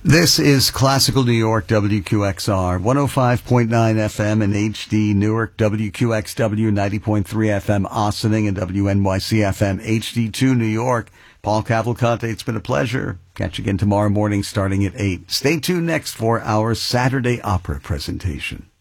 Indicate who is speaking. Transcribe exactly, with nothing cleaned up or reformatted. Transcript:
Speaker 1: This is Classical New York, W Q X R, one oh five point nine F M in H D Newark, W Q X W ninety point three F M Ossining, and W N Y C F M H D two New York. Paul Cavalcante, it's been a pleasure. Catch you again tomorrow morning starting at eight. Stay tuned next for our Saturday opera presentation.